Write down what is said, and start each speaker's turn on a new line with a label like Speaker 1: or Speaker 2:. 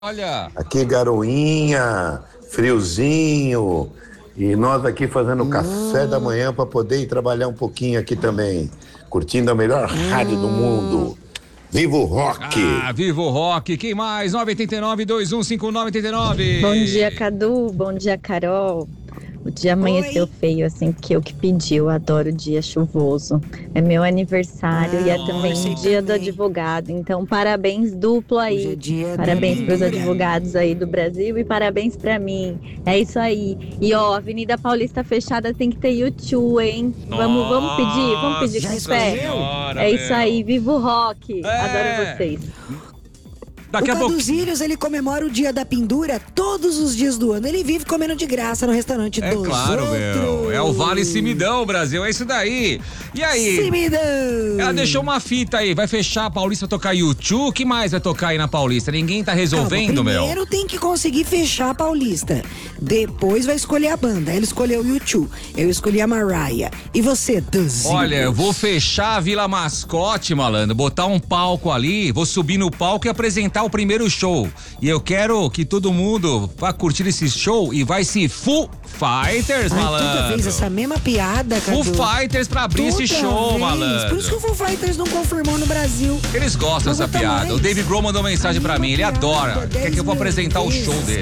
Speaker 1: Olha.
Speaker 2: Aqui garoinha, friozinho, e nós aqui fazendo café da manhã para poder ir trabalhar um pouquinho aqui também, curtindo a melhor rádio do mundo. Viva o rock!
Speaker 1: Viva o rock! Quem mais? 989-2159-89.
Speaker 3: Bom dia, Cadu. Bom dia, Carol. O dia amanheceu feio, assim, que eu que pedi. Eu adoro o dia chuvoso. É meu aniversário e é também o dia do advogado. Então, parabéns duplo aí. Parabéns para os advogados aí do Brasil e parabéns para mim. É isso aí. E ó, Avenida Paulista fechada tem que ter YouTube, hein? Vamos pedir com fé. É isso aí. Viva o rock. Adoro vocês.
Speaker 1: Daqui a pouco.
Speaker 4: O Caduzílios, ele comemora o dia da pendura todos os dias do ano. Ele vive comendo de graça no restaurante dos
Speaker 1: Claro,
Speaker 4: outros.
Speaker 1: meu. É o Vale Cimidão, Brasil. É isso daí. E aí?
Speaker 4: Cimidão.
Speaker 1: Ela deixou uma fita aí. Vai fechar a Paulista, vai tocar YouTube. O que mais vai tocar aí na Paulista? Ninguém tá resolvendo, meu.
Speaker 4: Primeiro tem que conseguir fechar a Paulista. Depois vai escolher a banda. Ela escolheu o YouTube. Eu escolhi a Mariah. E você, Duzzinho?
Speaker 1: Olha, eu vou fechar a Vila Mascote, malandro. Botar um palco ali. Vou subir no palco e apresentar o primeiro show. E eu quero que todo mundo vá curtir esse show e vai se Foo Fighters, malandro.
Speaker 4: Toda vez essa mesma piada,
Speaker 1: Foo
Speaker 4: Cadu.
Speaker 1: Fighters pra abrir esse show, malandro.
Speaker 4: Por isso que o Foo Fighters não confirmou no Brasil.
Speaker 1: Eles gostam dessa piada. O David Grohl mandou mensagem pra mim. Ele adora. Quer que eu vou apresentar o show dele.